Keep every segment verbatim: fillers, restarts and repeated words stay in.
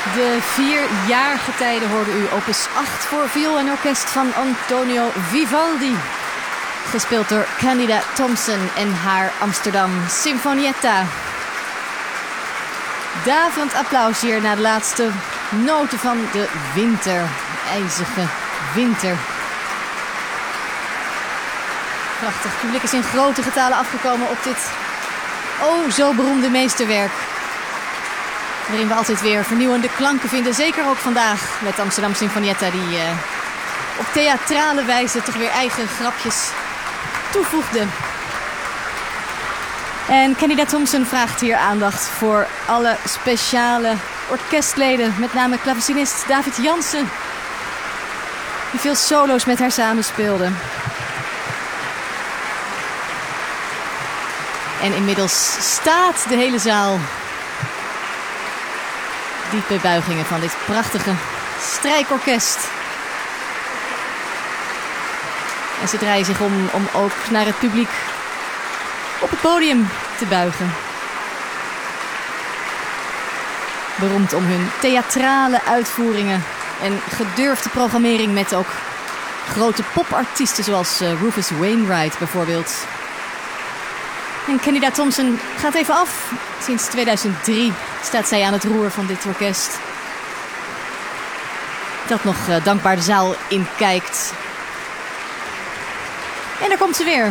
De vier jaargetijden hoorde u opus acht voor viool en orkest van Antonio Vivaldi. Gespeeld door Candida Thompson en haar Amsterdam Sinfonietta. Daverend applaus hier naar de laatste noten van de winter. IJzige winter. Prachtig. Het publiek is in grote getalen afgekomen op dit oh zo beroemde meesterwerk. Waarin we altijd weer vernieuwende klanken vinden. Zeker ook vandaag met de Amsterdam Sinfonietta die uh, op theatrale wijze toch weer eigen grapjes toevoegde. En Candida Thompson vraagt hier aandacht voor alle speciale orkestleden. Met name klavecinist David Jansen. Die veel solo's met haar samenspeelde. En inmiddels staat de hele zaal. Diepe buigingen van dit prachtige strijkorkest. En ze draaien zich om om ook naar het publiek op het podium te buigen. Beroemd om hun theatrale uitvoeringen en gedurfde programmering met ook grote popartiesten zoals uh, Rufus Wainwright bijvoorbeeld. En Candida Thompson gaat even af. Sinds tweeduizend drie staat zij aan het roer van dit orkest. Dat nog uh, dankbaar de zaal in kijkt. En daar komt ze weer.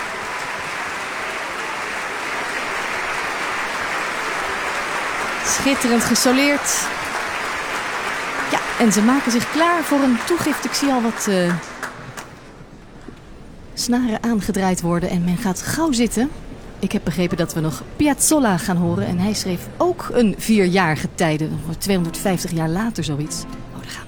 Schitterend gesoleerd. Ja, en ze maken zich klaar voor een toegift. Ik zie al wat uh, snaren aangedraaid worden en men gaat gauw zitten. Ik heb begrepen dat we nog Piazzolla gaan horen. En hij schreef ook een vierjaargetijde. tweehonderdvijftig jaar later zoiets. Oh, daar gaan we.